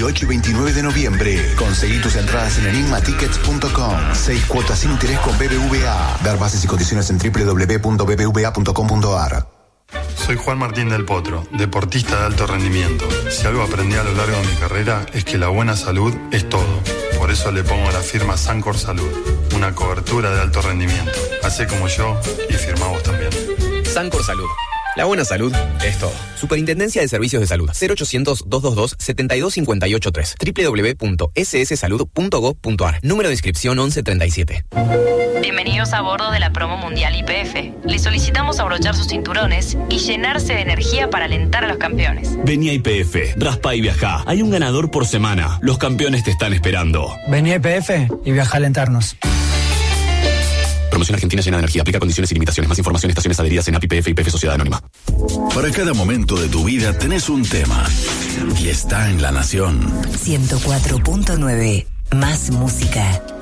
28 y 29 de noviembre. Conseguí tus entradas en enigmatickets.com. 6 cuotas sin interés con BBVA. Ver bases y condiciones en www.bbva.com.ar. Soy Juan Martín del Potro, deportista de alto rendimiento. Si algo aprendí a lo largo de mi carrera es que la buena salud es todo. Por eso le pongo a la firma Sancor Salud, una cobertura de alto rendimiento. Hacé como yo y firma vos también. Sancor Salud. La buena salud es todo. Superintendencia de Servicios de Salud. 0800-222-72583. www.sssalud.gov.ar. Número de inscripción 1137. Bienvenidos a bordo de la promo mundial YPF. Les solicitamos abrochar sus cinturones y llenarse de energía para alentar a los campeones. Vení a YPF, raspa y viajá. Hay un ganador por semana. Los campeones te están esperando. Vení a YPF y viaja a alentarnos. Promoción Argentina llena de energía. Aplica condiciones y limitaciones. Más información, estaciones adheridas en API, YPF Sociedad Anónima. Para cada momento de tu vida tenés un tema. Y está en La Nación. 104.9. Más música.